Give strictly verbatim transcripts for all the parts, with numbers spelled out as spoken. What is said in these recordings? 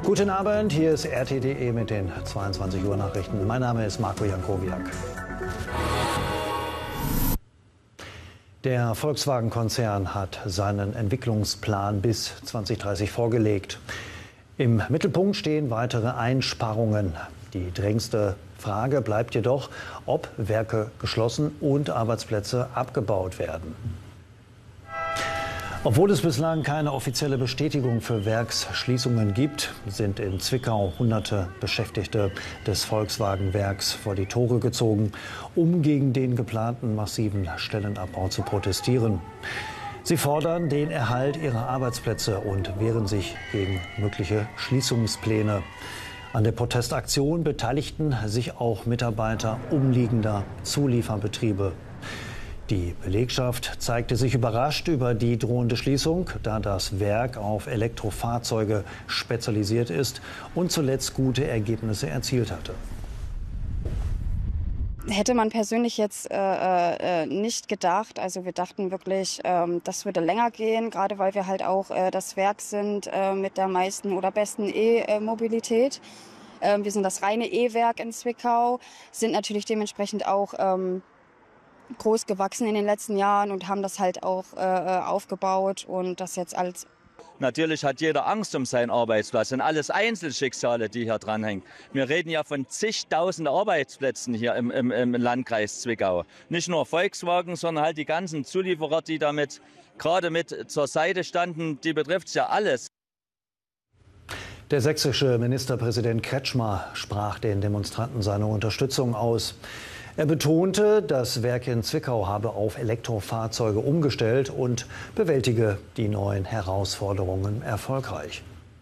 Guten Abend, hier ist R T punkt D E mit den zweiundzwanzig Uhr Nachrichten. Mein Name ist Marco Jankowiak. Der Volkswagen-Konzern hat seinen Entwicklungsplan bis zweitausenddreißig vorgelegt. Im Mittelpunkt stehen weitere Einsparungen. Die drängendste Frage bleibt jedoch, ob Werke geschlossen und Arbeitsplätze abgebaut werden. Obwohl es bislang keine offizielle Bestätigung für Werksschließungen gibt, sind in Zwickau hunderte Beschäftigte des Volkswagen-Werks vor die Tore gezogen, um gegen den geplanten massiven Stellenabbau zu protestieren. Sie fordern den Erhalt ihrer Arbeitsplätze und wehren sich gegen mögliche Schließungspläne. An der Protestaktion beteiligten sich auch Mitarbeiter umliegender Zulieferbetriebe. Die Belegschaft zeigte sich überrascht über die drohende Schließung, da das Werk auf Elektrofahrzeuge spezialisiert ist und zuletzt gute Ergebnisse erzielt hatte. Hätte man persönlich jetzt äh, äh, nicht gedacht. Also wir dachten wirklich, ähm, das würde länger gehen, gerade weil wir halt auch äh, das Werk sind äh, mit der meisten oder besten E-Mobilität. Ähm, wir sind das reine E-Werk in Zwickau, sind natürlich dementsprechend auch ähm, groß gewachsen in den letzten Jahren und haben das halt auch äh, aufgebaut und das jetzt als... Natürlich hat jeder Angst um seinen Arbeitsplatz und alles Einzelschicksale, die hier dranhängen. Wir reden ja von zigtausend Arbeitsplätzen hier im, im, im Landkreis Zwickau. Nicht nur Volkswagen, sondern halt die ganzen Zulieferer, die damit gerade mit zur Seite standen, die betrifft es ja alles. Der sächsische Ministerpräsident Kretschmer sprach den Demonstranten seine Unterstützung aus. Er betonte, das Werk in Zwickau habe auf Elektrofahrzeuge umgestellt und bewältige die neuen Herausforderungen erfolgreich.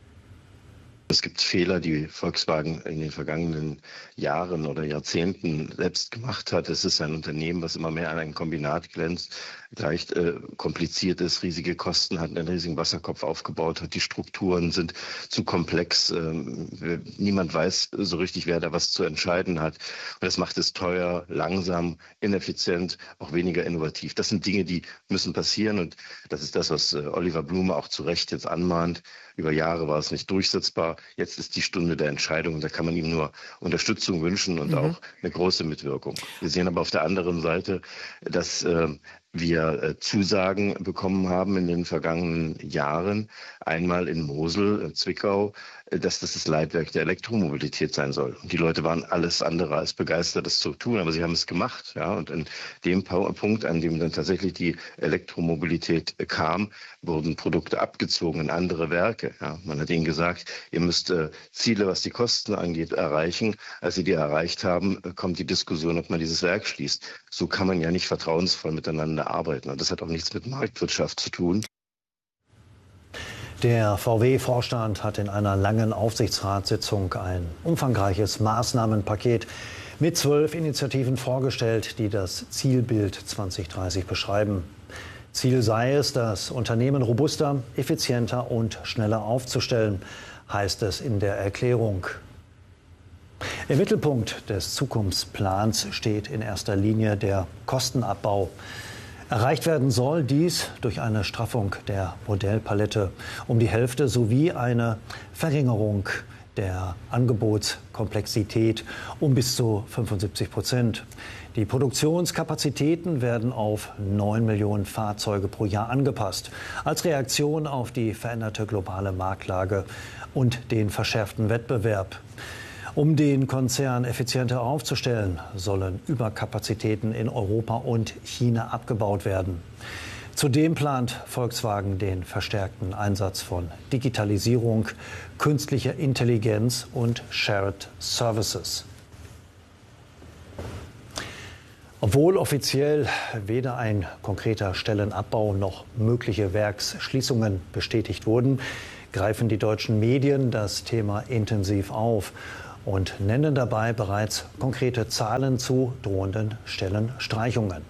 Es gibt Fehler, die Volkswagen in den vergangenen Jahren oder Jahrzehnten selbst gemacht hat. Es ist ein Unternehmen, was immer mehr an ein Kombinat glänzt, leicht äh, kompliziert ist, riesige Kosten hat, einen riesigen Wasserkopf aufgebaut hat. Die Strukturen sind zu komplex. Ähm, niemand weiß so richtig, wer da was zu entscheiden hat. Und das macht es teuer, langsam, ineffizient, auch weniger innovativ. Das sind Dinge, die müssen passieren. Und das ist das, was äh, Oliver Blume auch zu Recht jetzt anmahnt. Über Jahre war es nicht durchsetzbar. Jetzt ist die Stunde der Entscheidung und da kann man ihm nur Unterstützung wünschen und mhm. auch eine große Mitwirkung. Wir sehen aber auf der anderen Seite, dass äh, wir äh, Zusagen bekommen haben in den vergangenen Jahren, einmal in Mosel, in Zwickau, äh, dass das das Leitwerk der Elektromobilität sein soll. Und die Leute waren alles andere als begeistert, das zu tun, aber sie haben es gemacht. Ja? Und an dem Punkt, an dem dann tatsächlich die Elektromobilität äh, kam, wurden Produkte abgezogen in andere Werke. Ja? Man hat ihnen gesagt, ihr müsst äh, Ziele, was die Kosten angeht, erreichen. Als sie die erreicht haben, äh, kommt die Diskussion, ob man dieses Werk schließt. So kann man ja nicht vertrauensvoll miteinander arbeiten. Und das hat auch nichts mit Marktwirtschaft zu tun. Der V W-Vorstand hat in einer langen Aufsichtsratssitzung ein umfangreiches Maßnahmenpaket mit zwölf Initiativen vorgestellt, die das Zielbild zweitausenddreißig beschreiben. Ziel sei es, das Unternehmen robuster, effizienter und schneller aufzustellen, heißt es in der Erklärung. Im Mittelpunkt des Zukunftsplans steht in erster Linie der Kostenabbau. Erreicht werden soll dies durch eine Straffung der Modellpalette um die Hälfte sowie eine Verringerung der Angebotskomplexität um bis zu fünfundsiebzig Prozent. Die Produktionskapazitäten werden auf neun Millionen Fahrzeuge pro Jahr angepasst, als Reaktion auf die veränderte globale Marktlage und den verschärften Wettbewerb. Um den Konzern effizienter aufzustellen, sollen Überkapazitäten in Europa und China abgebaut werden. Zudem plant Volkswagen den verstärkten Einsatz von Digitalisierung, künstlicher Intelligenz und Shared Services. Obwohl offiziell weder ein konkreter Stellenabbau noch mögliche Werksschließungen bestätigt wurden, greifen die deutschen Medien das Thema intensiv auf und nennen dabei bereits konkrete Zahlen zu drohenden Stellenstreichungen.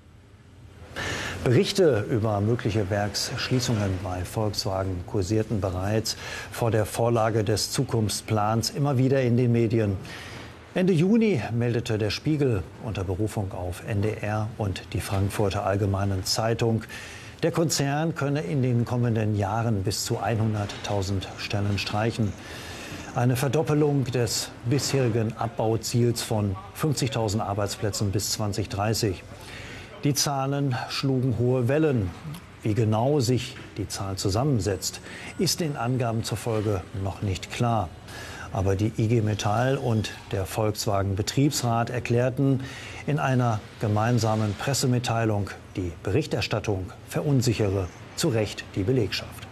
Berichte über mögliche Werksschließungen bei Volkswagen kursierten bereits vor der Vorlage des Zukunftsplans immer wieder in den Medien. Ende Juni meldete der Spiegel unter Berufung auf N D R und die Frankfurter Allgemeinen Zeitung, der Konzern könne in den kommenden Jahren bis zu hunderttausend Stellen streichen. Eine Verdoppelung des bisherigen Abbauziels von fünfzigtausend Arbeitsplätzen bis zweitausenddreißig. Die Zahlen schlugen hohe Wellen. Wie genau sich die Zahl zusammensetzt, ist den Angaben zufolge noch nicht klar. Aber die I G Metall und der Volkswagen-Betriebsrat erklärten in einer gemeinsamen Pressemitteilung, die Berichterstattung verunsichere zu Recht die Belegschaft.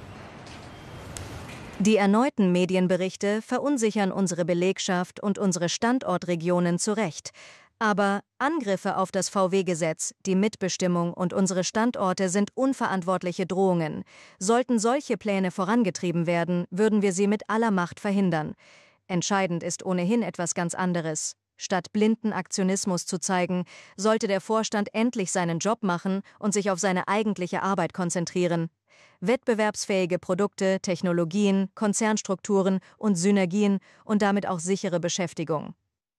Die erneuten Medienberichte verunsichern unsere Belegschaft und unsere Standortregionen zu Recht. Aber Angriffe auf das V W-Gesetz, die Mitbestimmung und unsere Standorte sind unverantwortliche Drohungen. Sollten solche Pläne vorangetrieben werden, würden wir sie mit aller Macht verhindern. Entscheidend ist ohnehin etwas ganz anderes. Statt blinden Aktionismus zu zeigen, sollte der Vorstand endlich seinen Job machen und sich auf seine eigentliche Arbeit konzentrieren. Wettbewerbsfähige Produkte, Technologien, Konzernstrukturen und Synergien und damit auch sichere Beschäftigung.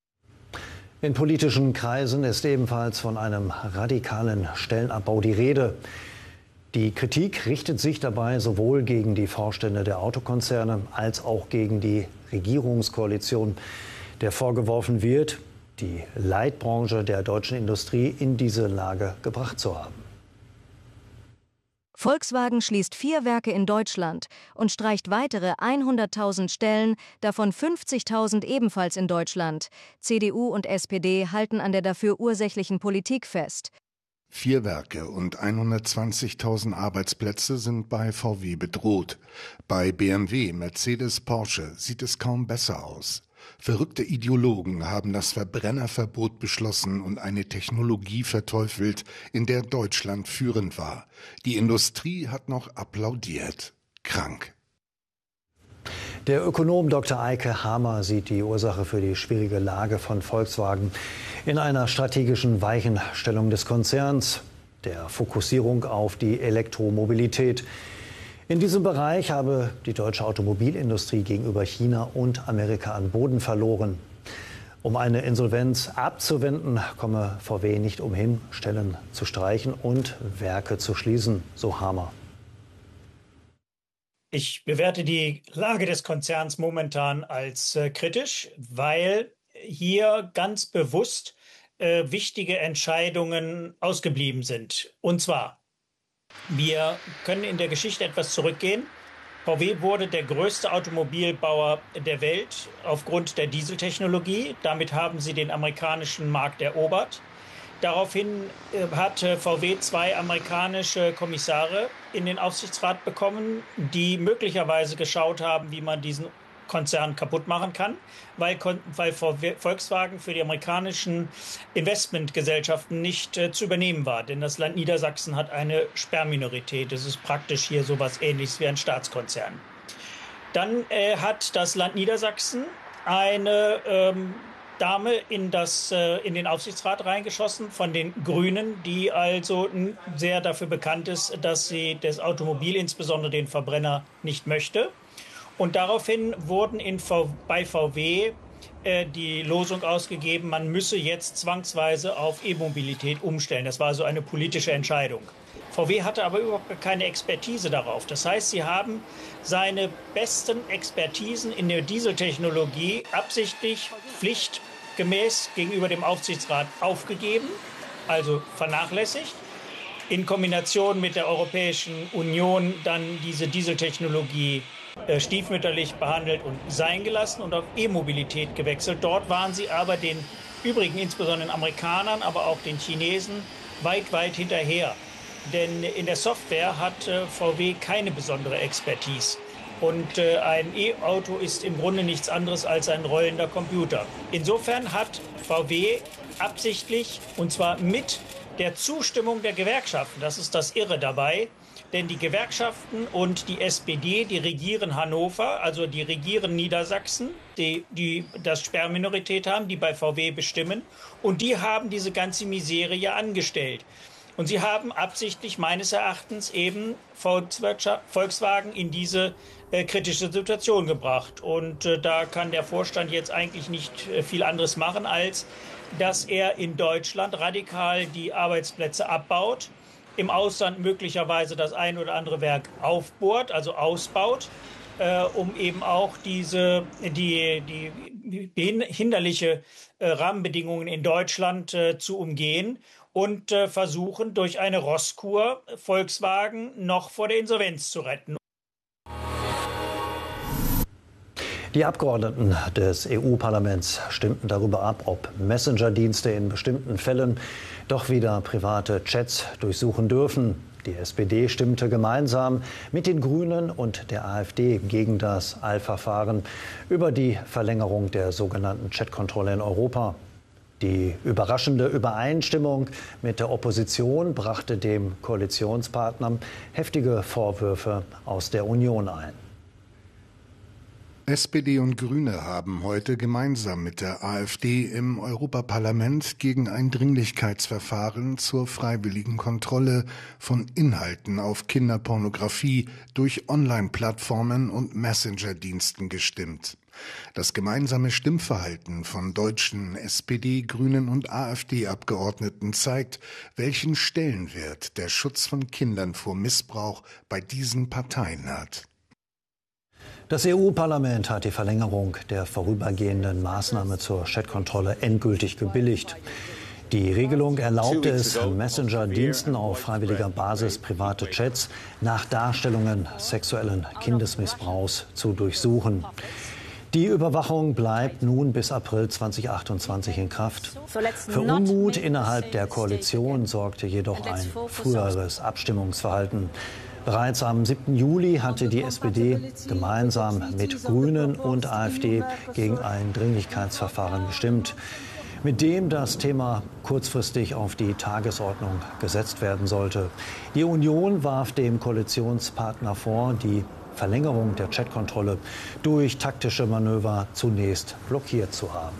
In politischen Kreisen ist ebenfalls von einem radikalen Stellenabbau die Rede. Die Kritik richtet sich dabei sowohl gegen die Vorstände der Autokonzerne als auch gegen die Regierungskoalition, der vorgeworfen wird, die Leitbranche der deutschen Industrie in diese Lage gebracht zu haben. Volkswagen schließt vier Werke in Deutschland und streicht weitere hunderttausend Stellen, davon fünfzigtausend ebenfalls in Deutschland. C D U und S P D halten an der dafür ursächlichen Politik fest. Vier Werke und hundertzwanzigtausend Arbeitsplätze sind bei V W bedroht. Bei B M W, Mercedes, Porsche sieht es kaum besser aus. Verrückte Ideologen haben das Verbrennerverbot beschlossen und eine Technologie verteufelt, in der Deutschland führend war. Die Industrie hat noch applaudiert. Krank. Der Ökonom Doktor Eike Hamer sieht die Ursache für die schwierige Lage von Volkswagen in einer strategischen Weichenstellung des Konzerns, der Fokussierung auf die Elektromobilität. In diesem Bereich habe die deutsche Automobilindustrie gegenüber China und Amerika an Boden verloren. Um eine Insolvenz abzuwenden, komme V W nicht umhin, Stellen zu streichen und Werke zu schließen, so Hamer. Ich bewerte die Lage des Konzerns momentan als äh, kritisch, weil hier ganz bewusst äh, wichtige Entscheidungen ausgeblieben sind. Und zwar, wir können in der Geschichte etwas zurückgehen. V W wurde der größte Automobilbauer der Welt aufgrund der Dieseltechnologie. Damit haben sie den amerikanischen Markt erobert. Daraufhin hat V W zwei amerikanische Kommissare in den Aufsichtsrat bekommen, die möglicherweise geschaut haben, wie man diesen Konzern kaputt machen kann, weil, weil Volkswagen für die amerikanischen Investmentgesellschaften nicht äh, zu übernehmen war. Denn das Land Niedersachsen hat eine Sperrminorität. Das ist praktisch hier sowas Ähnliches wie ein Staatskonzern. Dann äh, hat das Land Niedersachsen eine ähm, Dame in, das, äh, in den Aufsichtsrat reingeschossen von den Grünen, die also sehr dafür bekannt ist, dass sie das Automobil, insbesondere den Verbrenner, nicht möchte. Und daraufhin wurden in v bei V W äh, die Losung ausgegeben, man müsse jetzt zwangsweise auf E-Mobilität umstellen. Das war also eine politische Entscheidung. V W hatte aber überhaupt keine Expertise darauf. Das heißt, sie haben seine besten Expertisen in der Dieseltechnologie absichtlich pflichtgemäß gegenüber dem Aufsichtsrat aufgegeben, also vernachlässigt. In Kombination mit der Europäischen Union dann diese Dieseltechnologie äh, stiefmütterlich behandelt und sein gelassen und auf E-Mobilität gewechselt. Dort waren sie aber den übrigen, insbesondere den Amerikanern, aber auch den Chinesen, weit, weit hinterher. Denn in der Software hat äh, V W keine besondere Expertise. Und äh, ein E-Auto ist im Grunde nichts anderes als ein rollender Computer. Insofern hat V W absichtlich, und zwar mit der Zustimmung der Gewerkschaften, das ist das Irre dabei, denn die Gewerkschaften und die S P D, die regieren Hannover, also die regieren Niedersachsen, die, die das Sperrminorität haben, die bei V W bestimmen, und die haben diese ganze Miserie angestellt. Und sie haben absichtlich meines Erachtens eben Volkswagen in diese äh, kritische Situation gebracht. Und äh, da kann der Vorstand jetzt eigentlich nicht äh, viel anderes machen, als dass er in Deutschland radikal die Arbeitsplätze abbaut, im Ausland möglicherweise das ein oder andere Werk aufbohrt, also ausbaut, äh, um eben auch diese, die, die hinderliche äh, Rahmenbedingungen in Deutschland äh, zu umgehen und äh, versuchen, durch eine Rosskur Volkswagen noch vor der Insolvenz zu retten. Die Abgeordneten des E U-Parlaments stimmten darüber ab, ob Messenger-Dienste in bestimmten Fällen doch wieder private Chats durchsuchen dürfen. Die S P D stimmte gemeinsam mit den Grünen und der AfD gegen das Eilverfahren über die Verlängerung der sogenannten Chatkontrolle in Europa. Die überraschende Übereinstimmung mit der Opposition brachte dem Koalitionspartner heftige Vorwürfe aus der Union ein. S P D und Grüne haben heute gemeinsam mit der AfD im Europaparlament gegen ein Dringlichkeitsverfahren zur freiwilligen Kontrolle von Inhalten auf Kinderpornografie durch Online-Plattformen und Messenger-Diensten gestimmt. Das gemeinsame Stimmverhalten von deutschen S P D, Grünen und AfD-Abgeordneten zeigt, welchen Stellenwert der Schutz von Kindern vor Missbrauch bei diesen Parteien hat. Das E U-Parlament hat die Verlängerung der vorübergehenden Maßnahme zur Chatkontrolle endgültig gebilligt. Die Regelung erlaubt es Messenger-Diensten auf freiwilliger Basis private Chats nach Darstellungen sexuellen Kindesmissbrauchs zu durchsuchen. Die Überwachung bleibt nun bis April zweitausendachtundzwanzig in Kraft. Für Unmut innerhalb der Koalition sorgte jedoch ein früheres Abstimmungsverhalten. Bereits am siebten Juli hatte die S P D gemeinsam mit Grünen und AfD gegen ein Dringlichkeitsverfahren gestimmt, mit dem das Thema kurzfristig auf die Tagesordnung gesetzt werden sollte. Die Union warf dem Koalitionspartner vor, die Verlängerung der Chatkontrolle durch taktische Manöver zunächst blockiert zu haben.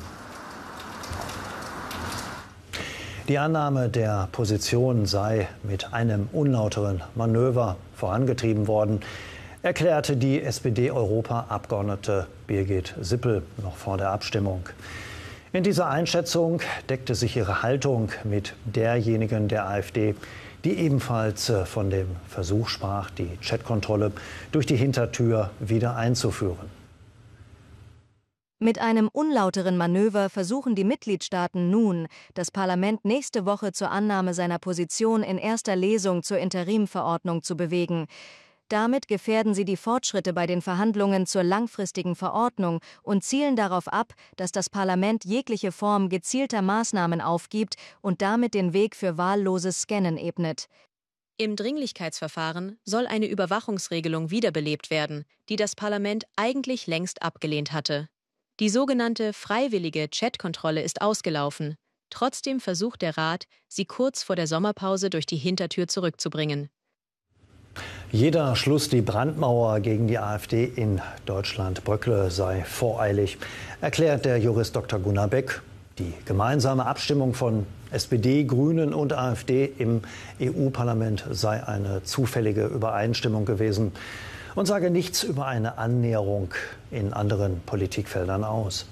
Die Annahme der Position sei mit einem unlauteren Manöver vorangetrieben worden, erklärte die S P D-Europaabgeordnete Birgit Sippel noch vor der Abstimmung. In dieser Einschätzung deckte sich ihre Haltung mit derjenigen der AfD, die ebenfalls von dem Versuch sprach, die Chatkontrolle durch die Hintertür wieder einzuführen. Mit einem unlauteren Manöver versuchen die Mitgliedstaaten nun, das Parlament nächste Woche zur Annahme seiner Position in erster Lesung zur Interimverordnung zu bewegen. Damit gefährden sie die Fortschritte bei den Verhandlungen zur langfristigen Verordnung und zielen darauf ab, dass das Parlament jegliche Form gezielter Maßnahmen aufgibt und damit den Weg für wahlloses Scannen ebnet. Im Dringlichkeitsverfahren soll eine Überwachungsregelung wiederbelebt werden, die das Parlament eigentlich längst abgelehnt hatte. Die sogenannte freiwillige Chatkontrolle ist ausgelaufen. Trotzdem versucht der Rat, sie kurz vor der Sommerpause durch die Hintertür zurückzubringen. Jeder Schluss, die Brandmauer gegen die AfD in Deutschland bröckle, sei voreilig, erklärt der Jurist Doktor Gunnar Beck. Die gemeinsame Abstimmung von S P D, Grünen und AfD im E U-Parlament sei eine zufällige Übereinstimmung gewesen und sage nichts über eine Annäherung in anderen Politikfeldern aus.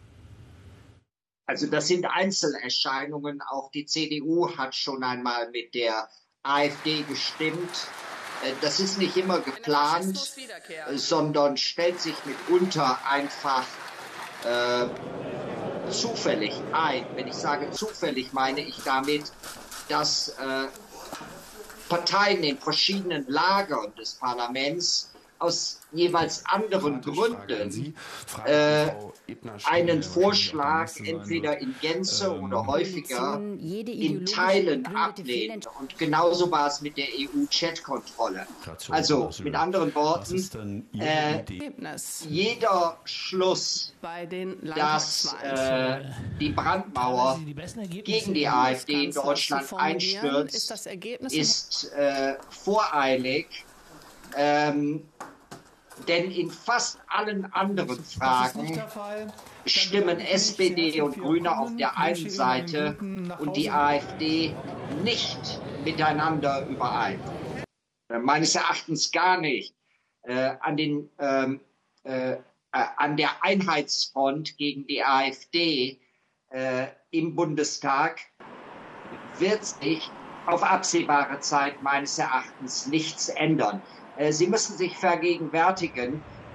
Also das sind Einzelerscheinungen. Auch die C D U hat schon einmal mit der AfD gestimmt. Das ist nicht immer geplant, sondern stellt sich mitunter einfach äh, zufällig ein. Wenn ich sage zufällig, meine ich damit, dass äh, Parteien in verschiedenen Lagern des Parlaments aus jeweils anderen Gründen äh, einen Vorschlag entweder in Gänze oder häufiger in Teilen ablehnen. Und genauso war es mit der E U-Chat-Kontrolle. Also mit anderen Worten, äh, jeder Schluss, dass äh, die Brandmauer gegen die AfD in Deutschland einstürzt, ist äh, voreilig. Ähm, denn in fast allen anderen Fragen stimmen S P D und Grüne auf der einen Seite und die AfD nicht miteinander überein. Äh, meines Erachtens gar nicht. Äh, an, den, ähm, äh, äh, an der Einheitsfront gegen die AfD äh, im Bundestag wird sich auf absehbare Zeit meines Erachtens nichts ändern. Sie müssen sich vergegenwärtigen,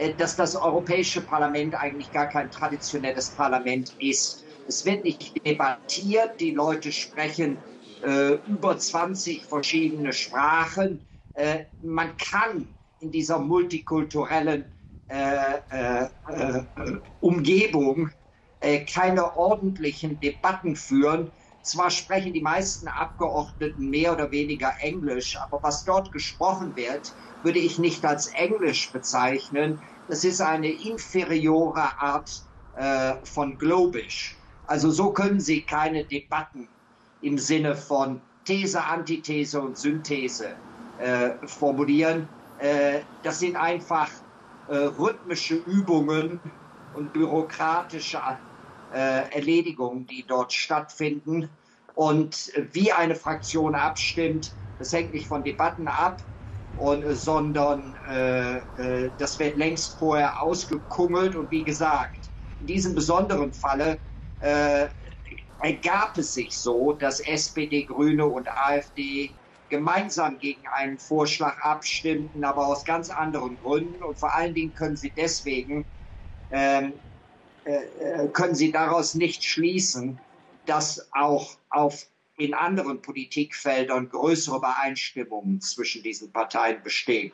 dass das Europäische Parlament eigentlich gar kein traditionelles Parlament ist. Es wird nicht debattiert, die Leute sprechen äh, über zwanzig verschiedene Sprachen. Äh, man kann in dieser multikulturellen äh, äh, äh, Umgebung äh, keine ordentlichen Debatten führen. Zwar sprechen die meisten Abgeordneten mehr oder weniger Englisch, aber was dort gesprochen wird, würde ich nicht als Englisch bezeichnen. Das ist eine inferiore Art äh, von Globisch. Also so können Sie keine Debatten im Sinne von These, Antithese und Synthese äh, formulieren. Äh, das sind einfach äh, rhythmische Übungen und bürokratische äh, Erledigungen, die dort stattfinden. Und wie eine Fraktion abstimmt, das hängt nicht von Debatten ab, und, sondern äh, äh, das wird längst vorher ausgekungelt. Und wie gesagt, in diesem besonderen Falle äh, ergab es sich so, dass S P D, Grüne und AfD gemeinsam gegen einen Vorschlag abstimmten, aber aus ganz anderen Gründen. Und vor allen Dingen können sie deswegen, äh, äh, können sie daraus nicht schließen, dass auch auf in anderen Politikfeldern größere Übereinstimmungen zwischen diesen Parteien bestehen.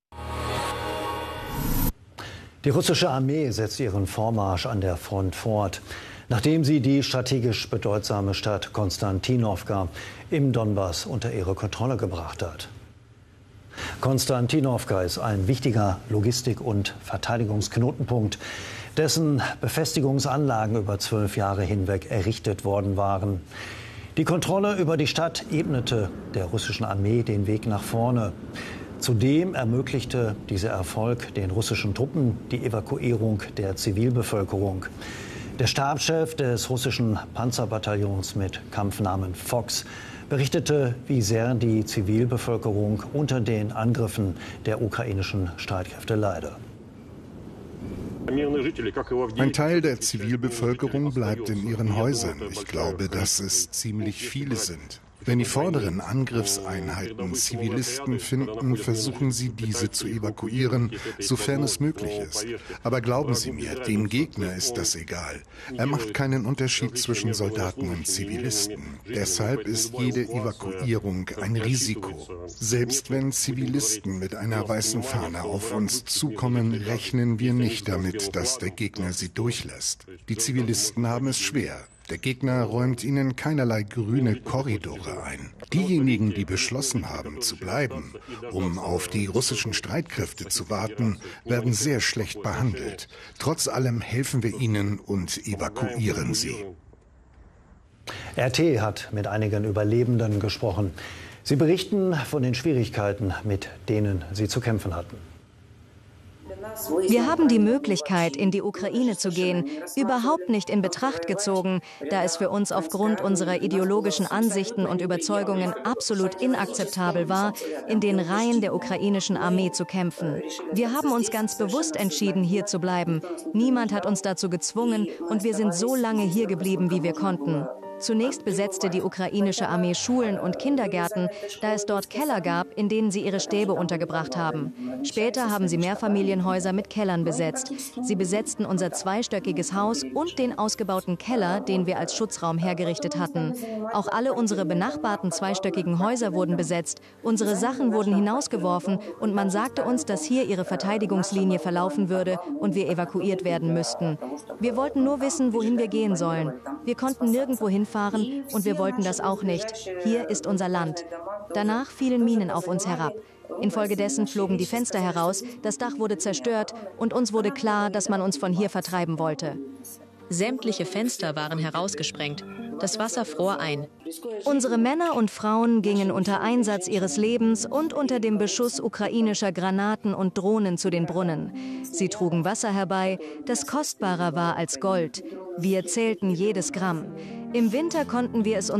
Die russische Armee setzt ihren Vormarsch an der Front fort, nachdem sie die strategisch bedeutsame Stadt Konstantinowka im Donbass unter ihre Kontrolle gebracht hat. Konstantinowka ist ein wichtiger Logistik- und Verteidigungsknotenpunkt, dessen Befestigungsanlagen über zwölf Jahre hinweg errichtet worden waren. Die Kontrolle über die Stadt ebnete der russischen Armee den Weg nach vorne. Zudem ermöglichte dieser Erfolg den russischen Truppen die Evakuierung der Zivilbevölkerung. Der Stabschef des russischen Panzerbataillons mit Kampfnamen Fox berichtete, wie sehr die Zivilbevölkerung unter den Angriffen der ukrainischen Streitkräfte leide. Ein Teil der Zivilbevölkerung bleibt in ihren Häusern. Ich glaube, dass es ziemlich viele sind. Wenn die vorderen Angriffseinheiten Zivilisten finden, versuchen sie, diese zu evakuieren, sofern es möglich ist. Aber glauben Sie mir, dem Gegner ist das egal. Er macht keinen Unterschied zwischen Soldaten und Zivilisten. Deshalb ist jede Evakuierung ein Risiko. Selbst wenn Zivilisten mit einer weißen Fahne auf uns zukommen, rechnen wir nicht damit, dass der Gegner sie durchlässt. Die Zivilisten haben es schwer. Der Gegner räumt ihnen keinerlei grüne Korridore ein. Diejenigen, die beschlossen haben, zu bleiben, um auf die russischen Streitkräfte zu warten, werden sehr schlecht behandelt. Trotz allem helfen wir ihnen und evakuieren sie. R T hat mit einigen Überlebenden gesprochen. Sie berichten von den Schwierigkeiten, mit denen sie zu kämpfen hatten. Wir haben die Möglichkeit, in die Ukraine zu gehen, überhaupt nicht in Betracht gezogen, da es für uns aufgrund unserer ideologischen Ansichten und Überzeugungen absolut inakzeptabel war, in den Reihen der ukrainischen Armee zu kämpfen. Wir haben uns ganz bewusst entschieden, hier zu bleiben. Niemand hat uns dazu gezwungen und wir sind so lange hier geblieben, wie wir konnten. Zunächst besetzte die ukrainische Armee Schulen und Kindergärten, da es dort Keller gab, in denen sie ihre Stäbe untergebracht haben. Später haben sie Mehrfamilienhäuser mit Kellern besetzt. Sie besetzten unser zweistöckiges Haus und den ausgebauten Keller, den wir als Schutzraum hergerichtet hatten. Auch alle unsere benachbarten zweistöckigen Häuser wurden besetzt. Unsere Sachen wurden hinausgeworfen und man sagte uns, dass hier ihre Verteidigungslinie verlaufen würde und wir evakuiert werden müssten. Wir wollten nur wissen, wohin wir gehen sollen. Wir konnten nirgendwo hinfahren und wir wollten das auch nicht. Hier ist unser Land. Danach fielen Minen auf uns herab. Infolgedessen flogen die Fenster heraus, das Dach wurde zerstört und uns wurde klar, dass man uns von hier vertreiben wollte. Sämtliche Fenster waren herausgesprengt. Das Wasser fror ein. Unsere Männer und Frauen gingen unter Einsatz ihres Lebens und unter dem Beschuss ukrainischer Granaten und Drohnen zu den Brunnen. Sie trugen Wasser herbei, das kostbarer war als Gold. Wir zählten jedes Gramm. Im Winter konnten wir es uns